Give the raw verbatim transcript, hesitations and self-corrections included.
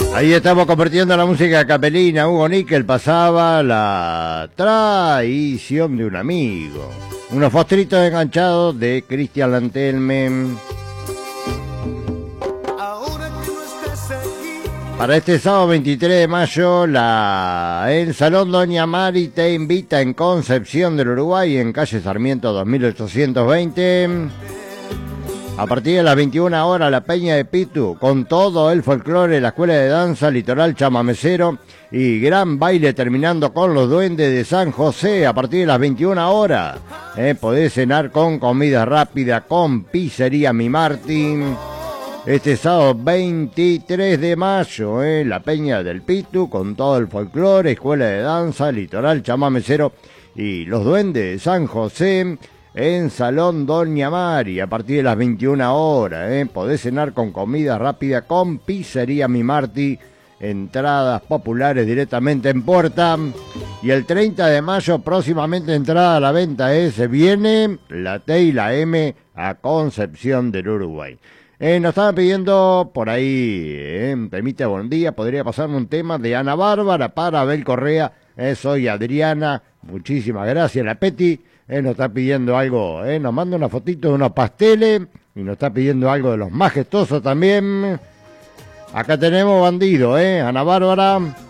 Ahí estamos compartiendo la música capelina. Hugo Níquel pasaba La traición de un amigo. Unos fostritos enganchados de Cristian Lantelme. Para este sábado veintitrés de mayo, la, el Salón Doña Mari te invita en Concepción del Uruguay, en calle Sarmiento dos mil ochocientos veinte. A partir de las veintiuna horas, la Peña de Pitu, con todo el folclore, la escuela de danza, litoral chamamecero y gran baile terminando con los duendes de San José a partir de las veintiuna horas. Eh, podés cenar con comida rápida, con pizzería Mi Martín. Este sábado veintitrés de mayo, eh, la Peña del Pitu, con todo el folclore, escuela de danza, litoral chamamecero y los duendes de San José. En Salón Doña Mari, a partir de las veintiuna horas, ¿eh? Podés cenar con comida rápida, con pizzería Mi Marti, entradas populares directamente en puerta. Y el treinta de mayo, próximamente entrada a la venta, ¿eh? Se viene la T y la M a Concepción del Uruguay. Eh, nos estaban pidiendo por ahí, eh, permite buen día, podría pasarme un tema de Ana Bárbara para Abel Correa. Eh, soy Adriana, muchísimas gracias, la Peti. Eh, nos está pidiendo algo, eh, nos manda una fotito de unos pasteles y nos está pidiendo algo de los majestuosos también. Acá tenemos Bandido, eh, Ana Bárbara.